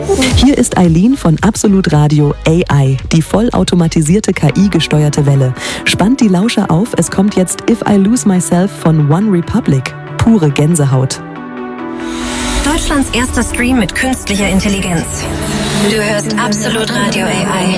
Hier ist Eileen von Absolut Radio AI, die vollautomatisierte KI-gesteuerte Welle. Spannt die Lauscher auf, es kommt jetzt If I Lose Myself von One Republic. Pure Gänsehaut. Deutschlands erster Stream mit künstlicher Intelligenz. Du hörst Absolut Radio AI.